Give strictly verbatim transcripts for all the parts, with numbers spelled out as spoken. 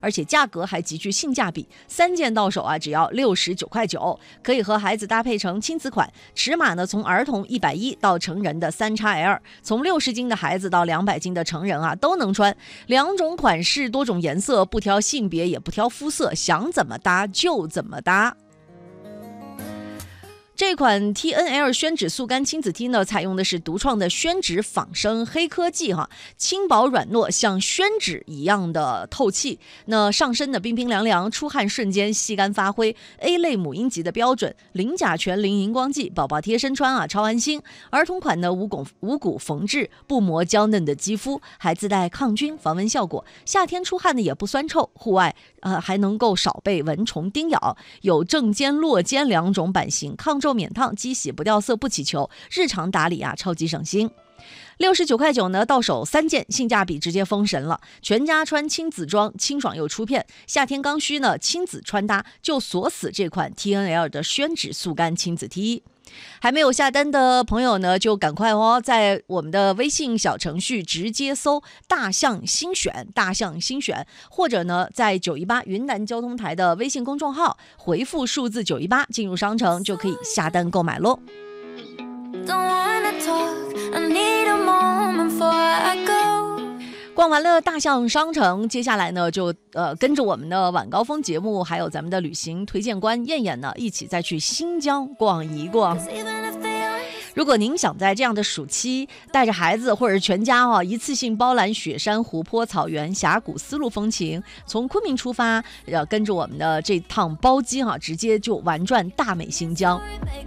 而且价格还极具性价比，三件到手啊，只要六十九块九，可以和孩子搭配成亲子款。尺码呢，从儿童一百一到成人的 三 X L， 从六十斤的孩子到两百斤的成人啊，都能穿。两种款式，多种颜色，不挑性别，也不挑肤色，想怎么搭就怎么搭。这款 T N L 宣纸速干亲子 T 呢，采用的是独创的宣纸仿生黑科技哈，轻薄软糯，像宣纸一样的透气。那上身的冰冰凉凉，出汗瞬间吸干发挥 ，A 类母婴级的标准，零甲醛零荧光剂，宝宝贴身穿啊超安心。儿童款呢无骨无骨缝制，不磨娇嫩的肌肤，还自带抗菌防蚊效果，夏天出汗呢也不酸臭，户外呃还能够少被蚊虫叮咬。有正肩、落肩两种版型，抗皱免烫，机洗不掉色不起球，日常打理啊超级省心。六十九块九呢，到手三件，性价比直接封神了。全家穿亲子装，清爽又出片。夏天刚需呢，亲子穿搭就锁死这款 T N L 的宣纸速干亲子 T。还没有下单的朋友呢，就赶快哦，在我们的微信小程序直接搜大象新选大象新选，或者呢在九一八云南交通台的微信公众号回复数字九一八进入商城，就可以下单购买咯。逛完了大象商城，接下来呢就呃跟着我们的晚高峰节目，还有咱们的旅行推荐官燕燕呢，一起再去新疆逛一逛。如果您想在这样的暑期带着孩子或者全家啊，一次性包揽雪山、湖泊、草原、峡谷、丝路风情，从昆明出发，呃，跟着我们的这趟包机哈、啊，直接就玩转大美新疆。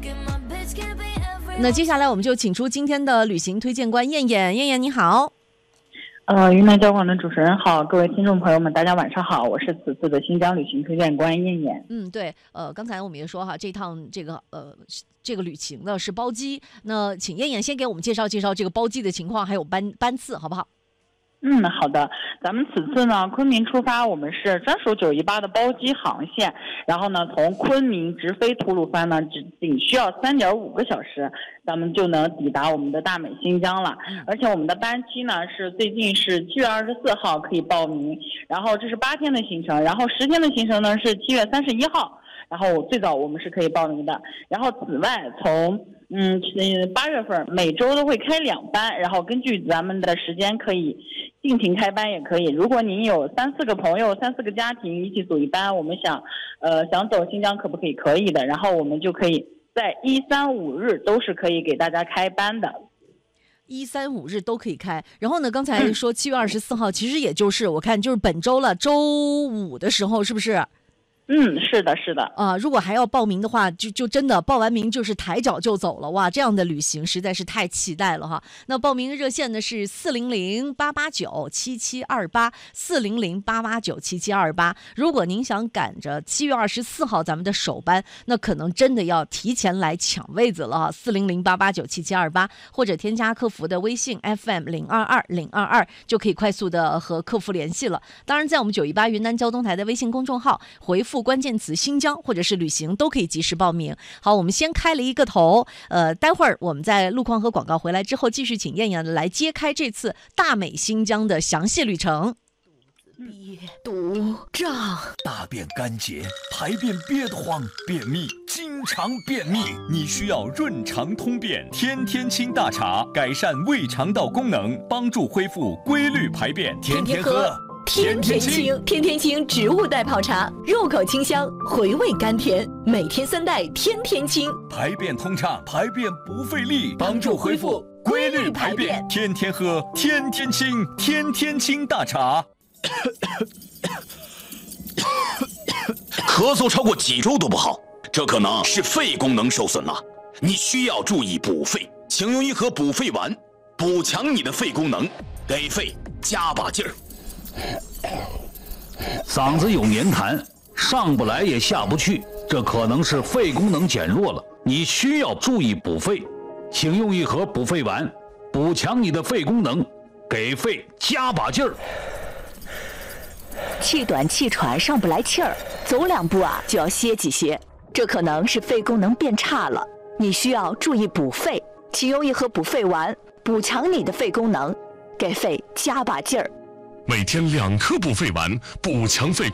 那接下来我们就请出今天的旅行推荐官燕燕，燕燕你好。 呃，云南交广的主持人好，各位听众朋友们，大家晚上好，我是此次的新疆旅行推荐官燕燕。 嗯，对，呃，刚才我们也说哈，这趟这个呃这个旅行呢是包机，那请燕燕先给我们介绍介绍这个包机的情况，还有班班次，好不好？ 嗯，好的。咱们此次呢，昆明出发，我们是专属九一八的包机航线，然后呢，从昆明直飞吐鲁番呢，只仅需要三点五个小时，咱们就能抵达我们的大美新疆了。而且我们的班期呢，是最近是七月二十四号可以报名，然后这是八天的行程，然后十天的行程呢是七月三十一号，然后最早我们是可以报名的。然后此外，从嗯八月份每周都会开两班，然后根据咱们的时间可以尽情开班也可以。如果您有三四个朋友、三四个家庭一起组一班，我们想，呃，想走新疆可不可以？可以的。然后我们就可以在一三五日都是可以给大家开班的。 一三五日都可以开。然后呢，刚才说七月二十四号，其实也就是我看就是本周了，周五的时候是不是？ 嗯，是的，是的啊、呃，如果还要报名的话，就就真的报完名就是抬脚就走了哇！这样的旅行实在是太期待了哈。那报名热线呢是四零零八八九七七二八四零零八八九七七二八。如果您想赶着七月二十四号咱们的首班，那可能真的要提前来抢位子了哈。四零零八八九七七二八，或者添加客服的微信 F M 零二二零二二，就可以快速的和客服联系了。当然，在我们九一八云南交通台的微信公众号回复关键词新疆或者是旅行都可以及时报名。好，我们先开了一个头，呃，待会儿我们在路况和广告回来之后，继续请燕燕来揭开这次大美新疆的详细旅程。 憋毒胀，大便干结，排便憋得慌，便秘，经常便秘，你需要润肠通便天天清大茶，改善胃肠道功能，帮助恢复规律排便，天天喝。 天天清，天天清植物代泡茶，入口清香，回味甘甜，每天三袋，天天清， 排便通畅，排便不费力，帮助恢复规律排便，天天喝，天天清，天天清大茶。 咳嗽超过几周都不好，这可能是肺功能受损了，你需要注意补肺，请用一盒补肺丸，补强你的肺功能，给肺加把劲儿。 嗓子有黏痰，上不来也下不去，这可能是肺功能减弱了，你需要注意补肺，请用一盒补肺丸，补强你的肺功能，给肺加把劲儿。 气短气喘上不来气儿，走两步啊就要歇几歇，这可能是肺功能变差了，你需要注意补肺，请用一盒补肺丸，补强你的肺功能，给肺加把劲儿。 每天两颗补肺丸，补强肺。